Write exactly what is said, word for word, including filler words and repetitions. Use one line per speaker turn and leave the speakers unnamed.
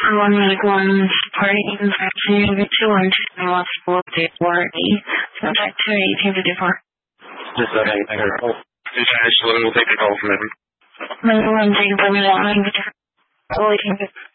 one medical and party inspection to lunch and lots of day warranty. Subject to eighteen fifty-four.
Just a second. I got a call. Just finish, we'll take a call from him.
Medical and take a minute. eighteen fifty-four.